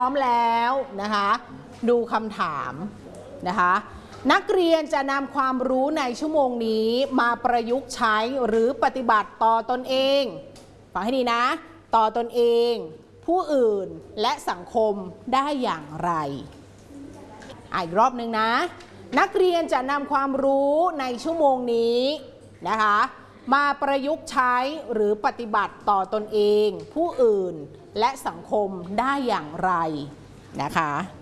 พร้อมแล้วนะคะดูคำถามนะคะนักเรียนจะนำความรู้ในชั่วโมงนี้มาประยุกต์ใช้หรือปฏิบัติต่อตนเองฟังให้ดีนะต่อตนเองผู้อื่นและสังคมได้อย่างไรอีกรอบหนึ่งนะนักเรียนจะนำความรู้ในชั่วโมงนี้นะคะมาประยุกต์ใช้หรือปฏิบัติต่อตนเองผู้อื่นและสังคมได้อย่างไรนะคะ